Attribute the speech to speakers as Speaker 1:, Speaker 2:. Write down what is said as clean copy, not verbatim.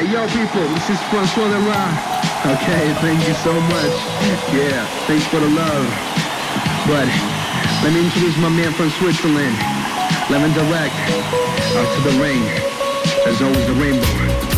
Speaker 1: Hey, yo, people, this is Francois Leroy. Okay, thank you so much. Yeah, thanks for the love. But let me introduce my man from Switzerland. Live and direct, out to the ring. There's always the rainbow.